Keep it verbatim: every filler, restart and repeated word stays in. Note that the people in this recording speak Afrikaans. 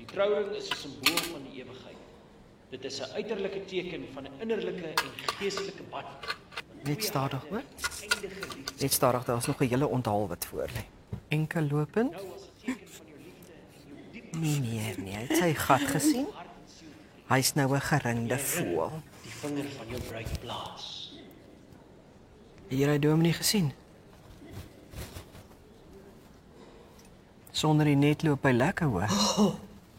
trouring is 'n simbool van die ewigheid. Dit is 'n uiterlike teken van 'n innerlike en geestelike band. Net stadig, hoor. Net stadig, daar is nog 'n hele onthaal wat voor lê. Enkel lopend. Nee, nee, nee, het sy gat gesien? Hy's nou 'n geringde voël. Die vinger van jou bruid plaas. Hier het Dominee gesien. Sonder die net loop hy lekker, hoor.